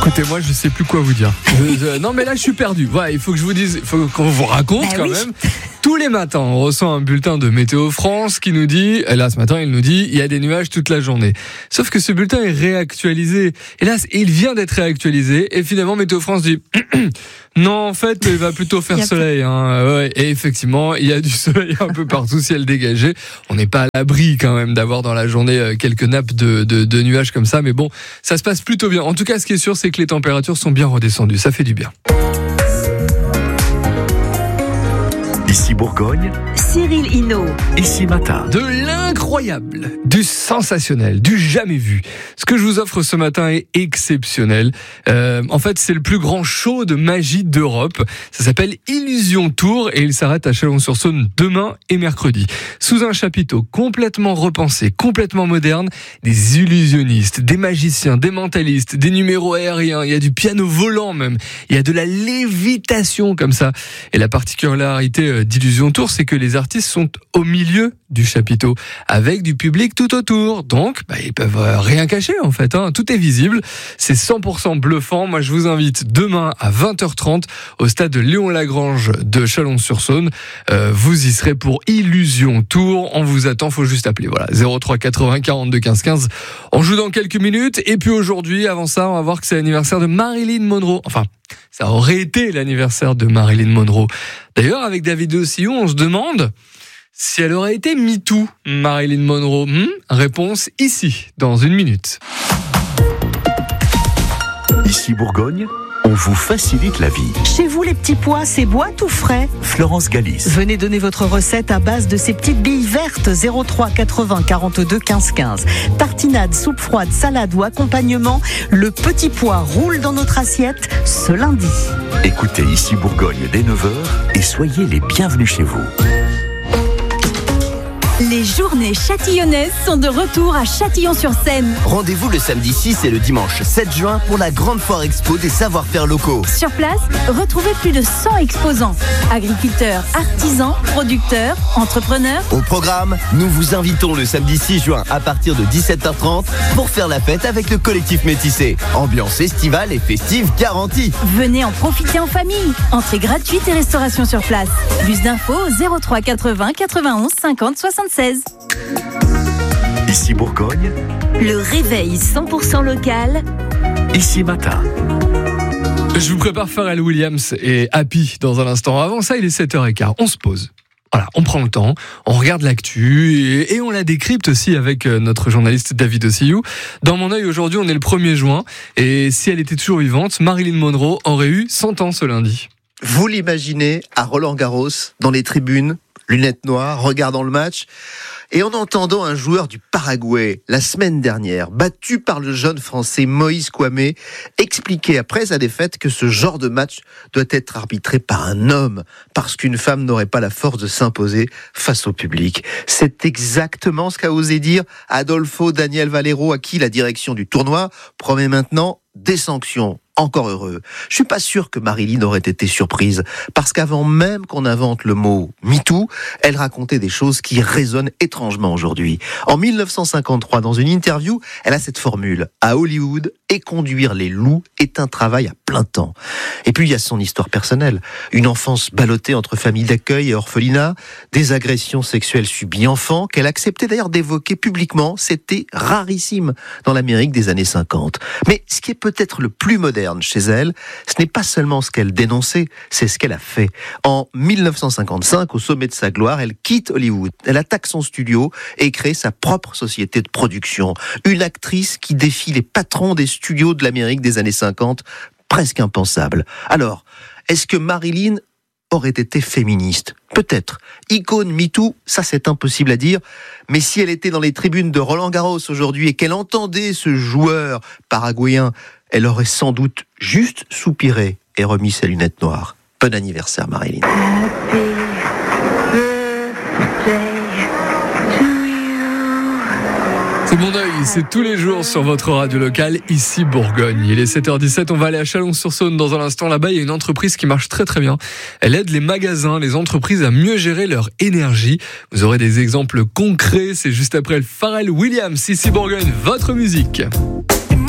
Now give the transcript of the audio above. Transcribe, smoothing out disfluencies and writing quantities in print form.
Écoutez, moi, je sais plus quoi vous dire. Non, mais là, je suis perdu. Voilà, il faut que je vous dise, il faut qu'on vous raconte quand même. Tous les matins, on reçoit un bulletin de Météo France qui nous dit, et là, ce matin, il nous dit, il y a des nuages toute la journée. Sauf que ce bulletin est réactualisé. Et là, il vient d'être réactualisé. Et finalement, Météo France dit, non, en fait, il va plutôt faire soleil. Hein. Ouais, et effectivement, il y a du soleil un peu partout, ciel dégagé. On n'est pas à l'abri quand même d'avoir dans la journée quelques nappes de nuages comme ça. Mais bon, ça se passe plutôt bien. En tout cas, ce qui est sûr, c'est que les températures sont bien redescendues. Ça fait du bien. Ici Bourgogne, Cyril Hinault. Ici Matin. De l'incroyable, du sensationnel, du jamais vu. Ce que je vous offre ce matin est exceptionnel. En fait, c'est le plus grand show de magie d'Europe. Ça s'appelle Illusion Tour et il s'arrête à Chalon-sur-Saône demain et mercredi. Sous un chapiteau complètement repensé, complètement moderne, des illusionnistes, des magiciens, des mentalistes, des numéros aériens. Il y a du piano volant même. Il y a de la lévitation comme ça. Et la particularité d'Illusion Tour, c'est que les artistes sont au milieu du chapiteau, avec du public tout autour. Donc, ils peuvent rien cacher en fait. Tout est visible. C'est 100% bluffant. Moi, je vous invite demain à 20h30 au stade de Léon-Lagrange de Chalon-sur-Saône. Vous y serez pour Illusion Tour. On vous attend. Faut juste appeler. Voilà, 03 80 42 15 15. On joue dans quelques minutes. Et puis aujourd'hui, avant ça, on va voir que c'est l'anniversaire de Marilyn Monroe. Enfin, ça aurait été l'anniversaire de Marilyn Monroe. D'ailleurs, avec David Ossillon, on se demande si elle aurait été MeToo, Marilyn Monroe. Réponse ici, dans une minute. Ici Bourgogne, on vous facilite la vie. Chez vous, les petits pois, c'est bois tout frais. Florence Galis. Venez donner votre recette à base de ces petites billes vertes. 03 80 42 15 15. Tartinade, soupe froide, salade ou accompagnement, le petit pois roule dans notre assiette ce lundi. Écoutez Ici Bourgogne dès 9h et soyez les bienvenus chez vous. Les journées châtillonnaises sont de retour à Châtillon-sur-Seine. Rendez-vous le samedi 6 et le dimanche 7 juin pour la grande foire expo des savoir-faire locaux. Sur place, retrouvez plus de 100 exposants. Agriculteurs, artisans, producteurs, entrepreneurs. Au programme, nous vous invitons le samedi 6 juin à partir de 17h30 pour faire la fête avec le collectif Métissé. Ambiance estivale et festive garantie. Venez en profiter en famille. Entrée gratuite et restauration sur place. Plus d'infos 03 80 91 50 76. Ici Bourgogne, Le réveil 100% local. Ici Matin. Je vous prépare Pharrell Williams et Happy dans un instant. Avant ça, il est 7h15. On se pose. Voilà, on prend le temps, on regarde l'actu et on la décrypte aussi avec notre journaliste David Ossillou. Dans mon œil, aujourd'hui, on est le 1er juin et si elle était toujours vivante, Marilyn Monroe aurait eu 100 ans ce lundi. Vous l'imaginez à Roland-Garros, dans les tribunes, lunettes noires, regardant le match, et en entendant un joueur du Paraguay, la semaine dernière, battu par le jeune Français Moïse Kouamé, expliquer après sa défaite que ce genre de match doit être arbitré par un homme, parce qu'une femme n'aurait pas la force de s'imposer face au public. C'est exactement ce qu'a osé dire Adolfo Daniel Valero, à qui la direction du tournoi promet maintenant des sanctions. Encore heureux. Je suis pas sûr que Marilyn aurait été surprise, parce qu'avant même qu'on invente le mot MeToo, elle racontait des choses qui résonnent étrangement aujourd'hui. En 1953, dans une interview, elle a cette formule: à Hollywood, éconduire les loups est un travail à plein temps. Et puis il y a son histoire personnelle, une enfance ballottée entre famille d'accueil et orphelinat, des agressions sexuelles subies enfant, qu'elle acceptait d'ailleurs d'évoquer publiquement. C'était rarissime dans l'Amérique des années 50. Mais ce qui est peut-être le plus moderne chez elle, ce n'est pas seulement ce qu'elle dénonçait, c'est ce qu'elle a fait. En 1955, au sommet de sa gloire, elle quitte Hollywood. Elle attaque son studio et crée sa propre société de production. Une actrice qui défie les patrons des studios de l'Amérique des années 50, presque impensable. Alors, est-ce que Marilyn aurait été féministe? Peut-être. Icône MeToo, ça c'est impossible à dire. Mais si elle était dans les tribunes de Roland-Garros aujourd'hui et qu'elle entendait ce joueur paraguayen, elle aurait sans doute juste soupiré et remis ses lunettes noires. Bon anniversaire, Marilyn. C'est mon œil, c'est tous les jours sur votre radio locale, ici Bourgogne. Il est 7h17, on va aller à Chalon-sur-Saône dans un instant. Là-bas, il y a une entreprise qui marche très très bien. Elle aide les magasins, les entreprises à mieux gérer leur énergie. Vous aurez des exemples concrets, c'est juste après le Pharrell Williams, ici Bourgogne, votre musique.